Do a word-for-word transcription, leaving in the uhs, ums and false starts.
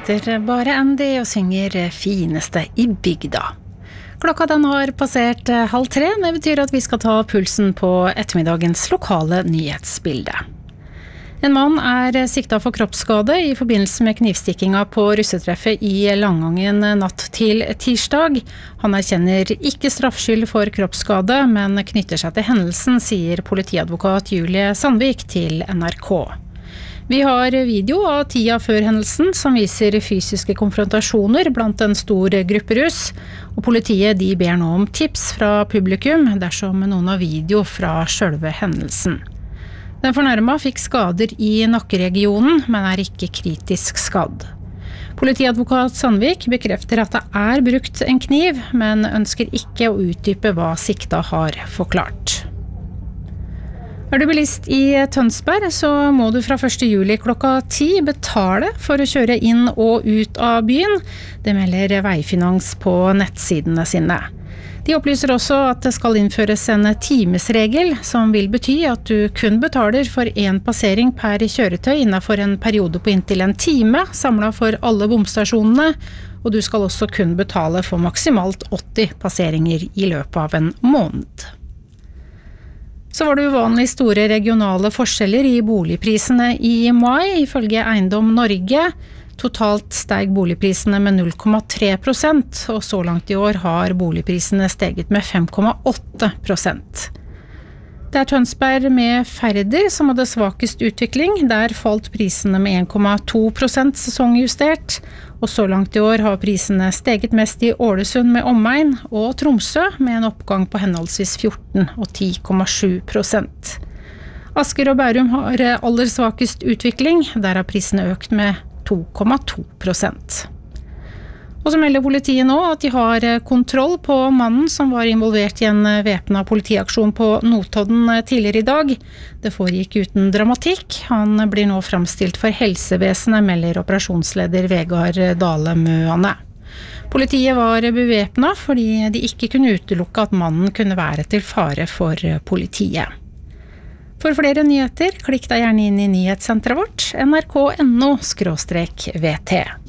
heter bare Andy og synger fineste i bygda. Klokka den har passert halv tre, det betyr at vi skal ta pulsen på ettermiddagens lokale nyhetsbilde. En mann er siktet for kroppsskade i forbindelse med knivstikkinga på russetreffet i Langangen natt til tirsdag. Han erkjenner ikke straffskyld for kroppsskade, men knytter seg til hendelsen, sier politiadvokat Julie Sandvik til N R K. Vi har video av tida før hendelsen som viser fysiske konfrontasjoner blant en stor gruppe russ, og politiet de ber nå om tips fra publikum dersom noen har video fra selve hendelsen. Den fornærma fikk skader i nakkeregionen, men er ikke kritisk skadd. Politiadvokat Sandvik bekrefter at det er brukt en kniv, men ønsker ikke å utdype hva sikta har forklart. Er du bilist i Tønsberg, så må du fra første juli klokka ti betale for å kjøre inn og ut av byen. Det melder Veifinans på nettsidene sine. De opplyser også at det skal innføres en timesregel, som vil bety at du kun betaler for en passering per kjøretøy innenfor en periode på inntil en time, samlet for alle bomstasjonene, og du skal også kun betale for maksimalt åtti passeringer i løpet av en måned. Så var det uvanlig store regionale forskjeller i boligprisene i mai, ifølge Eiendom Norge. Totalt steg boligprisene med null komma tre prosent, og så langt i år har boligprisene steget med fem komma åtte prosent. Det er Tønsberg med Færder som hadde svakest utvikling. Der falt prisene med en komma to prosent sesongjustert, og så langt i år har prisene steget mest i Ålesund med omegn og Tromsø med en oppgang på henholdsvis fjorten og ti komma sju prosent. Asker og Bærum har aller svakest utvikling. Der har prisene økt med to komma to prosent. Og så melder politiet nå at de har kontroll på mannen som var involvert i en væpnet politiaksjon på Notodden tidligere i dag. Det foregikk uten dramatikk. Han blir nå fremstilt for helsevesenet, melder operasjonsleder Vegard Dale Møane. Politiet var bevæpnet fordi de ikke kunne utelukke at mannen kunne være til fare for politiet. For flere nyheter, klikk deg gjerne inn i nyhetssenteret vårt, N R K punktum N O skråstrek V T.